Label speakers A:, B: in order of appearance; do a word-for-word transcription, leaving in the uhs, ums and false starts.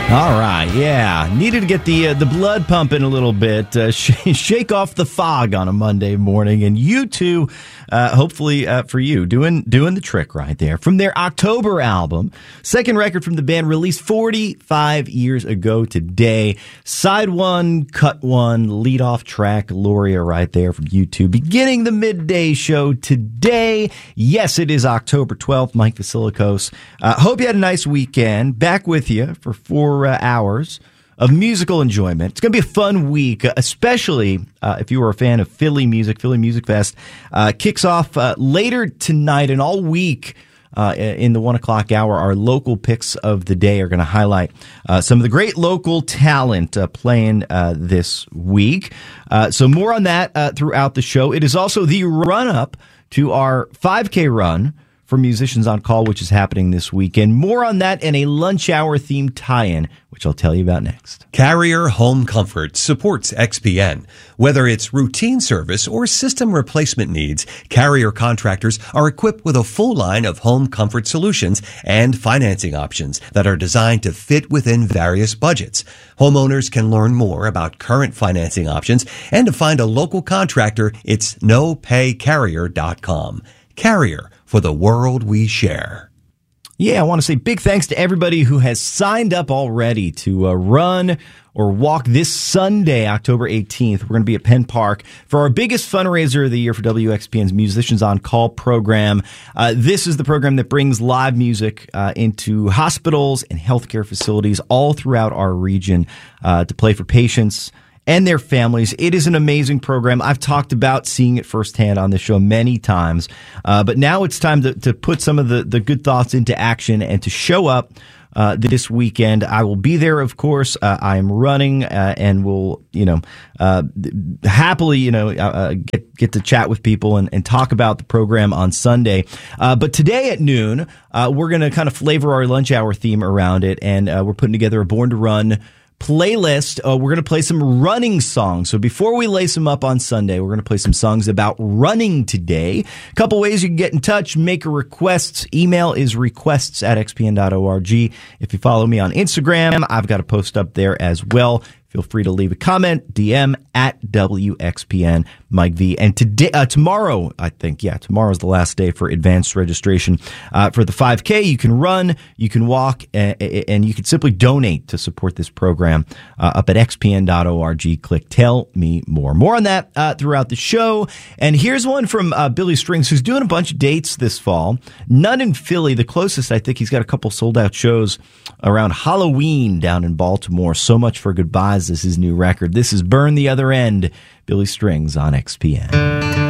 A: All right, yeah. Needed to get the uh, the blood pumping a little bit, uh, sh- shake off the fog on a Monday morning, and you two, uh, hopefully uh, for you, doing doing the trick right there. From their October album, second record from the band released forty-five years ago today. Side one, cut one, lead off track, Loria right there from U two. Beginning the midday show today. Yes, it is October twelfth. Mike Vasilikos. Uh, hope you had a nice weekend. Back with you for four Uh, hours of musical enjoyment. It's going to be a fun week, uh, especially uh, if you were a fan of Philly music. Philly Music Fest uh, kicks off uh, later tonight, and all week uh, in the one o'clock hour, our local picks of the day are going to highlight uh, some of the great local talent uh, playing uh, this week. Uh, so more on that uh, throughout the show. It is also the run-up to our five K run for Musicians on Call, which is happening this weekend. More on that and a lunch hour themed tie-in, which I'll tell you about next.
B: Carrier Home Comfort supports X P N. Whether it's routine service or system replacement needs, Carrier contractors are equipped with a full line of home comfort solutions and financing options that are designed to fit within various budgets. Homeowners can learn more about current financing options, and to find a local contractor, it's no pay carrier dot com. Carrier, for the world we share.
A: Yeah, I want to say big thanks to everybody who has signed up already to uh, run or walk this Sunday, October eighteenth. We're going to be at Penn Park for our biggest fundraiser of the year for W X P N's Musicians on Call program. Uh, this is the program that brings live music uh, into hospitals and healthcare facilities all throughout our region uh, to play for patients and their families. It is an amazing program. I've talked about seeing it firsthand on the show many times, uh, but now it's time to, to put some of the, the good thoughts into action and to show up uh, this weekend. I will be there, of course. Uh, I am running uh, and will, you know, uh, happily, you know, uh, get get to chat with people and, and talk about the program on Sunday. Uh, but today at noon, uh, we're going to kind of flavor our lunch hour theme around it, and uh, we're putting together a Born to Run playlist. Uh, we're going to play some running songs. So before we lace them up on Sunday, we're going to play some songs about running today. A couple ways you can get in touch, make a request. Email is requests at x p n dot org. If you follow me on Instagram, I've got a post up there as well. Feel free to leave a comment, D M at W X P N, Mike V. And today, uh, tomorrow, I think, yeah, tomorrow's the last day for advanced registration uh, for the five K. You can run, you can walk, and, and you can simply donate to support this program uh, up at x p n dot org. Click Tell Me More. More on that uh, throughout the show. And here's one from uh, Billy Strings, who's doing a bunch of dates this fall. None in Philly. The closest, I think, he's got a couple sold-out shows around Halloween down in Baltimore. So Much for Goodbyes is his new record. This is Burn the Other End, Billy Strings on X P N.